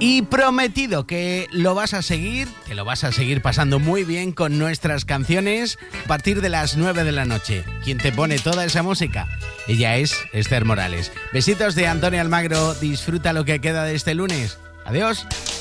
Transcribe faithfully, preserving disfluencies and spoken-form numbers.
Y prometido que lo vas a seguir, te lo vas a seguir pasando muy bien con nuestras canciones a partir de las nueve de la noche. ¿Quién te pone toda esa música? Ella es Esther Morales. Besitos de Antonio Almagro, disfruta lo que queda de este lunes. Adiós.